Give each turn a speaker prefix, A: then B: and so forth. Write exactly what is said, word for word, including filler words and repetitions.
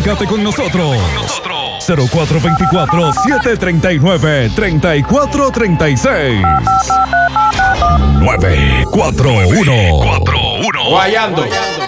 A: Comunícate con nosotros. cero cuatro dos cuatro, siete tres nueve, tres cuatro tres seis. nueve cuatro uno.
B: Guayando.